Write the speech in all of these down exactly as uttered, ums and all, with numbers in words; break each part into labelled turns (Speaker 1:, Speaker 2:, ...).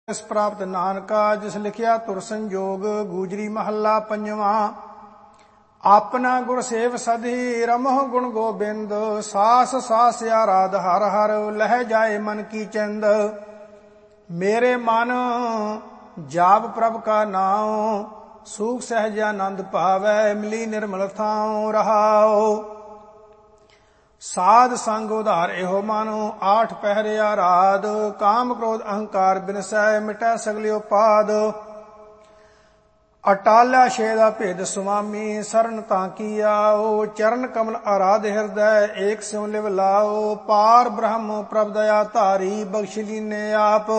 Speaker 1: ਇਸ ਪ੍ਰਾਪਤ ਨਾਨਕਾ ਜਿਸ ਲਿਖਿਆ ਤੁਰ ਸੰਜੋਗ। ਗੂਜਰੀ ਮਹੱਲਾ ਪੰਜਵਾਂ। ਆਪਣਾ ਗੁਰ ਸੇਵ ਸਦੀ ਰਮਹੁ ਗੁਣ ਗੋਬਿੰਦ। ਸਾਸ ਸਾਸ ਆਰਾਧ ਹਰ ਹਰ ਲਹਿ ਜਾਏ ਮਨ ਕੀ ਚੰਦ। ਮੇਰੇ ਮਨ ਜਾਪ ਪ੍ਰਭ ਕਾ ਨਾਉ ਸੂਖ ਸਹਿਜ ਆਨੰਦ ਭਾਵੈ ਮਿਲੀ ਨਿਰਮਲ ਥਾਉ ਰਹਾਉ। ਸਾਧ ਸੰਗ ਉਧਾਰ ਇਹੋ ਮਾਨੋ ਆਠ ਪਹਿਰੇ ਆਰਾਧ। ਕਾਮ ਕ੍ਰੋਧ ਅਹੰਕਾਰ ਬਿਨਸੈ ਮਿਟੈ ਸਗਲਿਓ ਪਾਦ। ਅਟਾਲਿਆ ਛੇ ਦਾ ਭੇਦ ਸੁਆਮੀ ਸਰਨ ਤਾਂ ਕੀ ਆਓ। ਚਰਨ ਕਮਲ ਆਰਾਧ ਹਿਰਦੈ ਏਕ ਸਿਉ ਲਿਵ ਲਾਓ। ਪਾਰ ਬ੍ਰਹਮ ਪ੍ਰਭ ਦਇਆ ਧਾਰੀ ਬਖਸ਼ ਲੀਨੇ ਆਪ।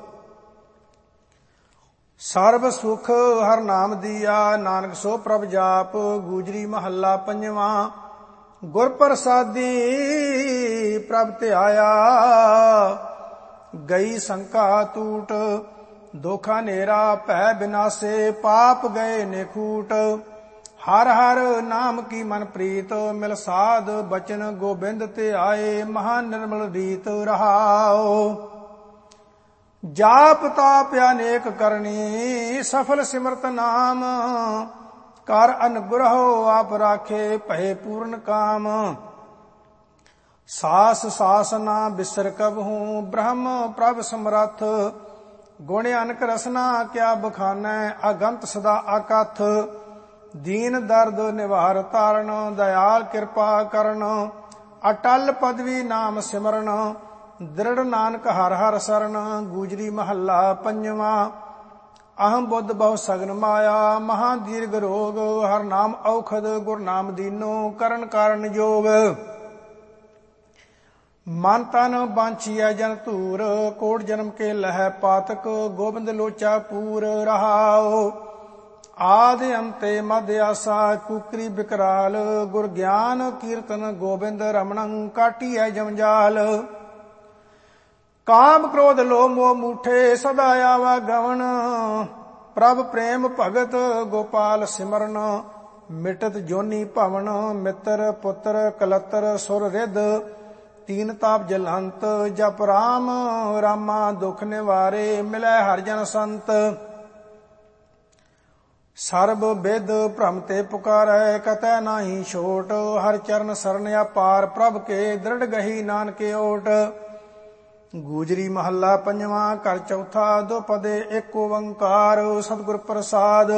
Speaker 1: ਸਰਬ ਸੁਖ ਹਰ ਨਾਮ ਦੀਆ ਨਾਨਕ ਸੋ ਪ੍ਰਭ ਜਾਪ। ਗੂਜਰੀ ਮਹੱਲਾ ਪੰਜਵਾਂ। ਗੁਰ ਪ੍ਰਸਾਦੀ ਪ੍ਰਭ ਧਿਆਇਆ ਗਈ ਸੰਕਾ ਟੂਟ। ਦੋਖਾ ਨੇਰਾ ਭੈ ਬਿਨਾਸੇ ਪਾਪ ਗਏ ਨਿਖੂਟ। ਹਰ ਹਰ ਨਾਮ ਕੀ ਮਨ ਪ੍ਰੀਤ ਮਿਲ ਸਾਧ ਬਚਨ ਗੋਬਿੰਦ ਤੇ ਆਏ ਮਹਾ ਨਿਰਮਲ ਰੀਤ ਰਹਾਓ। ਜਾਪ ਤਾਪ ਅਨੇਕ ਕਰਨੀ ਸਫਲ ਸਿਮਰਤ ਨਾਮ। ਕਰ ਅਨੁਗ੍ਰਹੋ ਆਪ ਰਾਖੇ ਭਏ ਪੂਰਨ ਕਾਮ। ਸਾਸ ਸਾਸ ਨਾ ਬਿਸਰ ਕਬਹੂ ਬ੍ਰਹਮ ਪ੍ਰਭ ਸਮਰੱਥ। ਗੁਣ ਅਨਕ ਰਸਨਾ ਕਿਆ ਬਖਾਨੈ ਅਗੰਤ ਸਦਾ ਆਕਥ। ਦੀਨ ਦਰਦ ਨਿਵਾਰ ਤਾਰਨ ਦਇਆਲ ਕਿਰਪਾ ਕਰਨ। ਅਟਲ ਪਦਵੀ ਨਾਮ ਸਿਮਰਨ ਦ੍ਰਿੜ ਨਾਨਕ ਹਰ ਹਰ ਸਰਨ। ਗੂਜਰੀ ਮਹੱਲਾ ਪੰਜਵਾਂ। ਅਹੰ ਬੁੱਧ ਬਹੁ ਸਗਨ ਮਾਇਆ ਮਹਾ ਦੀਰਘ ਰੋਗ। ਹਰ ਨਾਮ ਔਖਦ ਗੁਰ ਨਾਮ ਦੀਨੋ ਕਰਨ ਕਾਰਨ ਜੋਗ। ਮਨ ਤਨ ਬਾਂਛੀਐ ਜਨ ਧੂਰ ਕੋਟ ਜਨਮ ਕੇ ਲਹੈ ਪਾਤਕ। ਗੋਬਿੰਦ ਲੋਚਾ ਪੂਰ ਰਹਾਓ। ਆਦ ਅੰਤੇ ਮਧ ਆਸਾ ਕੁਕਰੀ ਬਿਕਰਾਲ। ਗੁਰ ਗਿਆਨ ਕੀਰਤਨ ਗੋਬਿੰਦ ਰਮਣੰ ਕਾਟੀਐ ਜਮਜਾਲ। ਕਾਮ ਕ੍ਰੋਧ ਲੋਭ ਮੋਹ ਮੂਠੇ ਸਦਾ ਆਵਾ ਗਵਨ। ਪ੍ਰਭ ਪ੍ਰੇਮ ਭਗਤ ਗੋਪਾਲ ਸਿਮਰਨ ਮਿਟਤ ਜੋਨੀ ਭਵਨ। ਮਿੱਤਰ ਪੁੱਤਰ ਕਲਤਰ ਸੁਰ ਰਿਧ ਤੀਨ ਤਾਪ ਜਲੰਤ। ਜਪ ਰਾਮ ਰਾਮਾ ਦੁਖ ਨਿਵਾਰੇ ਮਿਲੈ ਹਰਿ ਜਨ ਸੰਤ। ਸਰਬ ਬਿਦ ਭ੍ਰਮ ਤੇ ਪੁਕਾਰੈ ਕਤੈ ਨਾਹੀ ਛੋਟ। ਹਰਿ ਚਰਨ ਸਰਨ ਅਪਾਰ ਪ੍ਰਭ ਕੇ ਦ੍ਰਿੜ ਗਹੀ ਨਾਨਕੇ ਓਟ। ਗੂਜਰੀ ਮਹੱਲਾ ਪੰਜਵਾਂ। ਘਰ ਚੌਥਾ ਦੋ ਪਦੇ ਏਕ ਓੰਕਾਰ ਸਤਿਗੁਰ ਪ੍ਰਸਾਦ।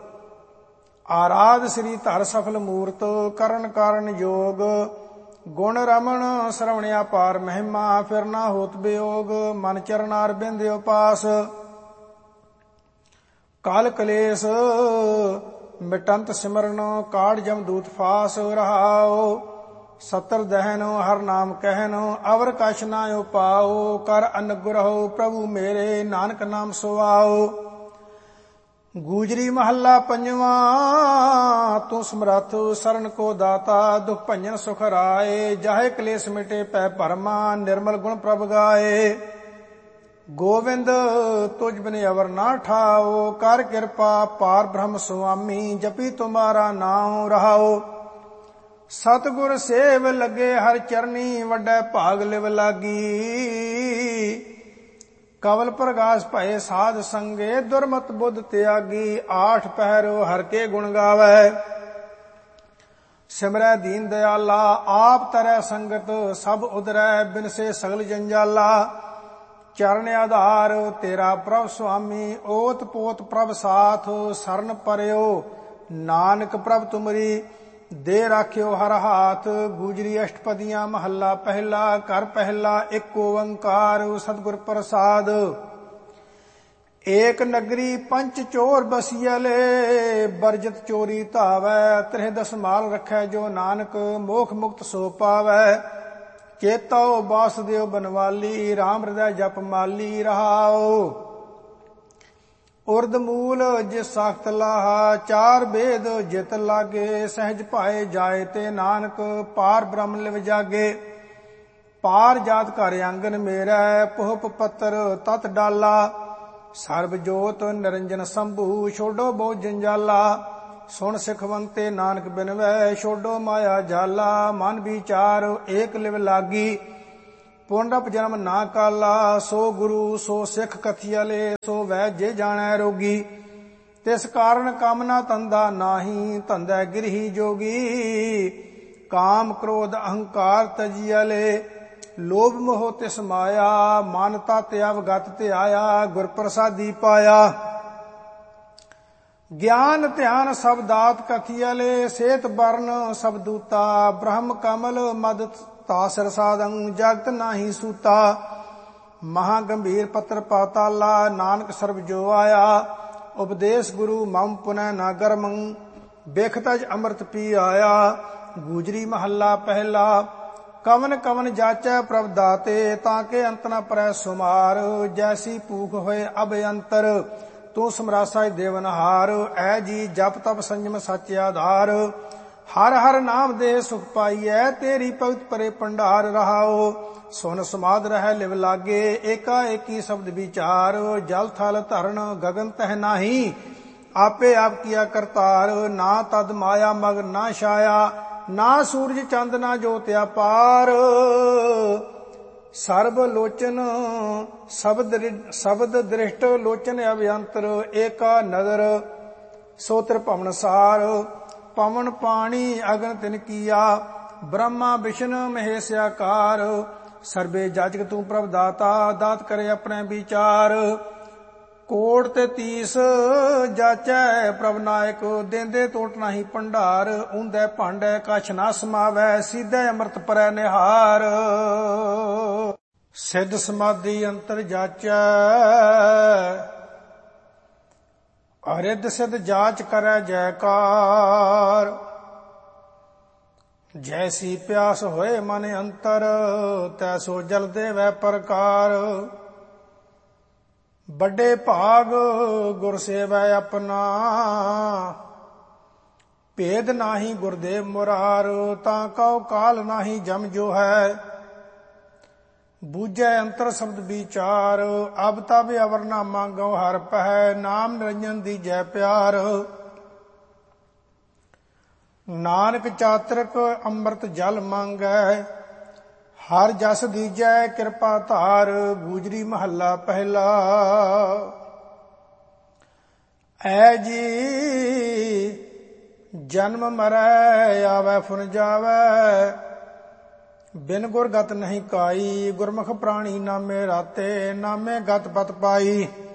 Speaker 1: ਆਰਾਧ ਸ੍ਰੀ ਧਰ ਸਫਲ ਮੂਰਤ ਕਰਨ ਕਾਰਨ ਜੋਗ। ਗੁਣ ਰਮਣ ਸਰਵਣ ਅਪਾਰ ਮਹਿਮਾ ਫਿਰ ਨਾ ਹੋਤ ਬਿਯੋਗ। ਮਨ ਚਰਨਾਰ ਬਿੰਦ ਉਪਾਸ ਕਾਲ ਕਲੇਸ਼ ਮਿਟੰਤ ਸਿਮਰਨ। ਕਾੜ ਜਮ ਦੂਤ ਫਾਸ ਰਹਾਓ। ਸਤਰ ਦਹਿਨ ਹਰ ਨਾਮ ਕਹਿਨ ਅਵਰ ਕਛ ਨਾ ਉਪਾਓ। ਕਰ ਅਨੁਗ੍ਰਹੋ ਪ੍ਰਭੂ ਮੇਰੇ ਨਾਨਕ ਨਾਮ ਸੁਆਓ। ਗੂਜਰੀ ਮਹੱਲਾ ਪੰਜਵਾਂ। ਤੂੰ ਸਮਰੱਥ ਸਰਨ ਕੋ ਦਾਤਾ ਦੁਖ ਭੰਜਨ ਸੁਖ ਰਾਏ। ਜਾਹੇ ਕਲੇਸ਼ ਮਿਟੇ ਪੈ ਭਰਮਾ ਨਿਰਮਲ ਗੁਣ ਪ੍ਰਭ ਗਾਏ। ਗੋਵਿੰਦ ਤੁਝ ਬਿਨ ਅਵਰ ਨਾ ਠਾਓ। ਕਰ ਕਿਰਪਾ ਪਾਰ ਬ੍ਰਹਮ ਸੁਆਮੀ ਜਪੀ ਤੁਮਾਰਾ ਨਾਉ ਰਹਾਓ। ਸਤਿਗੁਰ ਸੇਵ ਲੱਗੇ ਹਰ ਚਰਨੀ ਵੱਡਾ ਭਾਗ ਲਿਵ ਲਾਗੀ। ਕਵਲ ਪ੍ਰਗਾਸ ਭਏ ਸਾਧ ਸੰਗੇ ਦੁਰਮਤ ਬੁੱਧ ਤਿਆਗੀ। ਆਠ ਪਹਿਰੋ ਹਰ ਕੇ ਗੁਣ ਗਾਵੈ ਸਿਮਰੈ ਦੀਨ ਦਿਆਲਾ। ਆਪ ਤਰੈ ਸੰਗਤ ਸਭ ਉਦਰੈ ਬਿਨਸੇ ਸਗਲ ਜੰਜਾਲਾ। ਚਰਨ ਆਧਾਰ ਤੇਰਾ ਪ੍ਰਭ ਸੁਆਮੀ ਓਤ ਪੋਤ ਪ੍ਰਭ ਸਾਥ। ਸਰਨ ਪਰਿਓ ਨਾਨਕ ਪ੍ਰਭ ਤੁਮਰੀ ਦੇ ਰਾਖਿਓ ਹਰ ਹਾਥ। ਗੂਜਰੀ ਅਸ਼ਟਪਦੀਆਂ ਮਹੱਲਾ ਪਹਿਲਾ। ਘਰ ਪਹਿਲਾ ਏਕ ਓੰਕਾਰ ਸਤਿਗੁਰ ਪ੍ਰਸਾਦ। ਏਕ ਨਗਰੀ ਪੰਚ ਚੋਰ ਬਸੀਲੇ ਬਰਜਤ ਚੋਰੀ ਧਾਵੈ। ਤ੍ਰਿਹ ਦਸ ਮਾਲ ਰੱਖੈ ਜੋ ਨਾਨਕ ਮੋਖ ਮੁਕਤ ਸੋ ਪਾਵੈ। ਚੇਤੋ ਬਾਸੁਦੇਵ ਬਨਵਾਲੀ ਰਾਮ ਹਿਰਦੈ ਜਪ ਮਾਲੀ ਰਹਾਓ। ਉਰਦ ਮੂਲ ਜਿਸ ਸਾਖਤ ਲਾਹਾ ਚਾਰ ਬੇਦ ਜਿਤ ਲਾਗੇ। ਸਹਿਜ ਭਾਏ ਜਾਏ ਤੇ ਨਾਨਕ ਪਾਰ ਬ੍ਰਹਮ ਲਿਵ ਜਾਗੇ। ਪਾਰ ਜਾਤ ਘਰ ਆਂਗਨ ਮੇਰਾ ਪੁਹਪ ਪੱਤਰ ਤਤ ਡਾਲਾ। ਸਰਬ ਜੋਤ ਨਿਰੰਜਨ ਸੰਭੂ ਛੋਡੋ ਬਹੁ ਜੰਜਾਲਾ। ਸੁਣ ਸਿਖਵੰਤੇ ਨਾਨਕ ਬਿਨਵੈ ਛੋਡੋ ਮਾਇਆ ਜਾਲਾ। ਮਨ ਵਿਚਾਰ ਏਕ ਲਿਵ ਲਾਗੀ ਪੁਨਰਪ ਜਨਮ ਨਾ ਕਾਲਾ। ਸੋ ਗੁਰੂ ਸੋ ਸਿੱਖ ਕਥੀਲੇ, ਸੋ ਵੈ ਜੇ ਜਾਣੈ ਰੋਗੀ। ਤਿਸ ਕਾਰਨ ਕਾਮਨਾ ਤੰਦਾ ਨਾਹੀ, ਧੰਦਾ ਗਿਰਹੀ ਜੋਗੀ। ਕਾਮ ਕ੍ਰੋਧ ਅਹੰਕਾਰ ਤਜੀਲੇ, ਲੋਭ ਮੋਹ ਤਿਸ ਮਾਇਆ। ਮਨ ਤਤ ਅਵਗਤ ਤੇ ਆਇਆ, ਗੁਰ ਪ੍ਰਸਾਦੀ ਪਾਇਆ। ਗਿਆਨ ਧਿਆਨ ਸਭ ਦਾਤ ਕਥੀਲੇ, ਸੇਤ ਬਰਨ ਸਭ ਦੂਤਾ। ਬ੍ਰਹਮ ਕਮਲ ਮਦ ਤਾਸਰ ਸਾਧੰ, ਜਗਤ ਨਾਹੀ ਸੂਤਾ। ਮਹਾ ਗੰਭੀਰ ਪੱਤਰ ਪਾਤਾਲਾ, ਨਾਨਕ ਸਰਬ ਜੋ ਆਇਆ। ਉਪਦੇਸ਼ ਗੁਰੂ ਮਮ ਪੁਨੈ ਨਾ ਗਰਮੰ, ਬਿਖ ਤਜ ਅੰਮ੍ਰਿਤ ਪੀ ਆਇਆ। ਗੂਜਰੀ ਮਹੱਲਾ ਪਹਿਲਾ। ਕਵਨ ਕਵਨ ਜਾਚੈ ਪ੍ਰਭ ਦਾਤੇ, ਤਾਂ ਕੇ ਅੰਤ ਨ ਪਰੈ ਸੁਮਾਰ। ਜੈਸੀ ਭੂਖ ਹੋਏ ਅਭਯੰਤਰ, ਤੂੰ ਸਮਰਾਸਾ ਦੇਵਨਹਾਰ। ਐ ਜੀ ਜਪ ਤਪ ਸੰਜਮ ਸੱਚ ਆਧਾਰ, ਹਰ ਹਰ ਨਾਮ ਦੇ ਸੁਖ ਪਾਈਐ। ਤੇਰੀ ਭਗਤ ਪਰੇ ਭੰਡਾਰ ਰਹਾਓ, ਸੁਨ ਸਮਾਧ ਰਹਿ ਲਿਵ ਲਾਗੇ। ਏਕਾ ਏਕੀ ਸ਼ਬਦ ਵਿਚਾਰ, ਜਲ ਥਲ ਧਰਨ ਗਗਨ ਤਹਿ ਨਾਹੀ। ਆਪੇ ਆਪ ਕੀਆ ਕਰਤਾਰ, ਨਾ ਤਦ ਮਾਇਆ ਮਗ ਨਾ ਛਾਇਆ। ਨਾ ਸੂਰਜ ਚੰਦ ਨਾ ਜੋਤ ਅਪਾਰ। ਸਰਬ ਲੋਚਨ ਸ਼ਬਦ ਸ਼ਬਦ ਦ੍ਰਿਸ਼ਟ, ਲੋਚਨ ਅਭਿਅੰਤਰ। ਏਕਾ ਨਦਰ ਸੋ ਤ੍ਰਿਭਵਨ ਸਾਰ। ਪਵਨ ਪਾਣੀ ਅਗਨ ਤਿਨ ਕੀਆ, ਬ੍ਰਹਮਾ ਵਿਸ਼ਨ ਮਹੇਸ਼ ਆਕਾਰ। ਸਰਬੇ ਜਾਜਕ ਤੂੰ ਪ੍ਰਭ ਦਾਤਾ, ਦਾਤ ਕਰੇ ਆਪਣੇ ਵਿਚਾਰ। ਕੋਟ ਤੇ ਤੀਸ ਜਾਚੈ ਪ੍ਰਭ ਨਾਇਕ, ਦੇਂਦੇ ਟੋਟ ਨਾਹੀ ਭੰਡਾਰ। ਉਂਦੈ ਭਾਂਡੈ ਕਛ ਨਾ ਸਮਾਵੈ, ਸੀਧੈ ਅੰਮ੍ਰਿਤ ਪਰੈ ਨਿਹਾਰ। ਸਿੱਧ ਸਮਾਧੀ ਅੰਤਰ ਜਾਚੈ, ਅਰਿੱਧ ਸਿੱਧ ਜਾਚ ਕਰੈ ਜੈਕਾਰ। ਜੈਸੀ ਪਿਆਸ ਹੋਏ ਮਨ ਅੰਤਰ, ਤੈਸੋ ਜਲ ਦੇਵੈ ਪ੍ਰਕਾਰ। ਵੱਡੇ ਭਾਗ ਗੁਰ ਸੇਵੈ ਆਪਣਾ, ਭੇਦ ਨਾਹੀ ਗੁਰਦੇਵ ਮੁਰਾਰ। ਤਾਂ ਕਉ ਕਾਲ ਨਾਹੀ ਜਮ ਜੋ ਹੈ, ਬੂਝੈ ਅੰਤਰ ਸ਼ਬਦ ਵਿਚਾਰ। ਅਬ ਤਬ ਅਵਰ ਨਾ ਮੰਗੋ ਹਰ ਪਹਿ, ਨਾਮ ਨਿਰੰਜਨ ਦੀ ਜੈ ਪਿਆਰ। ਨਾਨਕ ਚਾਤ੍ਰਿਕ ਅੰਮ੍ਰਿਤ ਜਲ ਮੰਗੈ, ਹਰ ਜਸ ਦੀਜੈ ਕਿਰਪਾ ਧਾਰ। ਗੂਜਰੀ ਮਹੱਲਾ ਪਹਿਲਾ। ਐ ਜੀ ਜਨਮ ਮਰੈ, ਆਵੈ ਫੁਨ ਜਾਵੈ। ਬਿਨ ਗੁਰ ਗਤ ਨਹੀਂ ਕਾਈ, ਗੁਰਮੁਖ ਪ੍ਰਾਣੀ ਨਾਮੇ ਰਾਤੇ। ਨਾਮੇ ਗਤ ਪਤ ਪਾਈ।